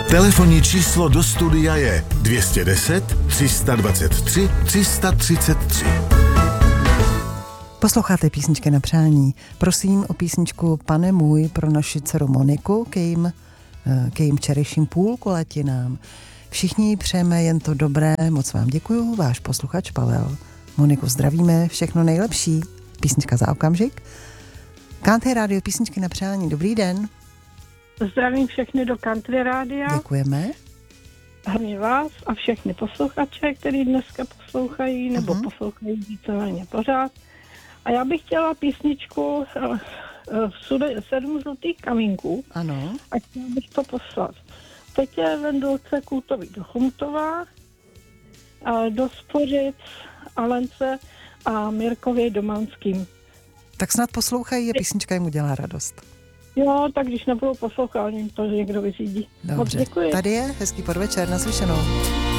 Telefonní číslo do studia je 210 323 333. Posloucháte písničky na přání. Prosím o písničku Pane můj pro naši dceru Moniku k jejím včerejším půlkoletinám. Všichni jí přejeme jen to dobré, moc vám děkuju, váš posluchač Pavel. Moniku zdravíme, všechno nejlepší. Písnička za okamžik. Country Radio, písničky na přání, dobrý den. Zdravím všechny do Country Rádia. Děkujeme. Hlavně vás a všechny posluchače, který dneska poslouchají, nebo poslouchají víceméně pořád. A já bych chtěla písničku 7 zlatých kamínků. Ano. A chtěla bych to poslat Petě Vendulce Kůtový do Chomutova, do Spořic, Alence a Mirkovi Domanským. Tak snad poslouchají a písnička jim udělá radost. Jo, tak když nebudou poslouchat, jim to někdo vyřídí. Dobře, tady je hezký podvečer, naslyšenou.